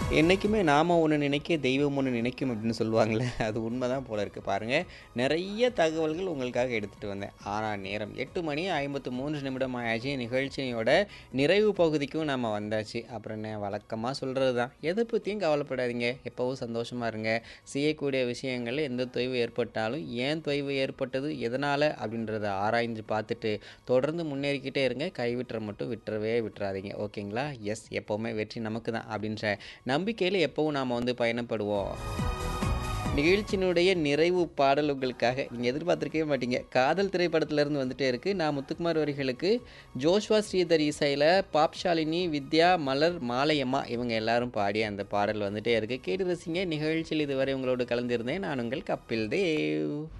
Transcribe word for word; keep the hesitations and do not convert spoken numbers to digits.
என்னைக்குமே நாம ஒண்ணு நினைக்க, தெய்வம் ஒண்ணு நினைக்கும் அப்படின்னு சொல்லுவாங்கல்ல. அது உண்மைதான் போல இருக்கு பாருங்க. நெறைய தகவல்கள் உங்களுக்காக எடுத்துட்டு வந்தேன். ஆனா நேரம் எட்டு மணி ஐம்பத்தி மூன்று நிமிடம் ஆயாச்சு. நிகழ்ச்சியோட நிறைவு பகுதிக்கும் நாம வந்தாச்சு. அப்புறம் என்ன வழக்கமா சொல்றது தான். எத பத்தியும் கவலைப்படாதீங்க. எப்பவும் சந்தோஷமா இருங்க. செய்யக்கூடிய விஷயங்கள்ல எந்த தொய்வு ஏற்பட்டாலும், ஏன் தொய்வு ஏற்பட்டது? எதனால? அப்படின்றத ஆராய்ஞ்சு பார்த்துட்டு, தொடர்ந்து முன்னேறிக்கிட்டே இருங்க. கைவிட்ற மட்டும் விட்டுறவே விட்டுறாதீங்க. ஓகேங்களா? எஸ் எப்பவுமே வெற்றி நமக்கு தான் அப்படின்ற நம்பிக்கையில எப்பவும் நாம வந்து பயணப்படுவோம். நிகழ்ச்சியினுடைய நிறைவு பாடல் உங்களுக்காக நீங்க எதிர்பார்த்திருக்கவே மாட்டீங்க. காதல் திரைப்படத்திலிருந்து வந்துட்டே இருக்கு. நான் முத்துக்குமார் வரிகளுக்கு ஜோஷ்வா ஸ்ரீதர் இசையில பாப்ஷாலினி, வித்யா, மலர், மாலையம்மா இவங்க எல்லாரும் பாடிய அந்த பாடல் வந்துட்டே இருக்கு. கேட்டு ரசிங்க. நிகழ்ச்சியில் இதுவரை உங்களோடு கலந்திருந்தேன். நான் உங்கள் கப்பில் தேவ்.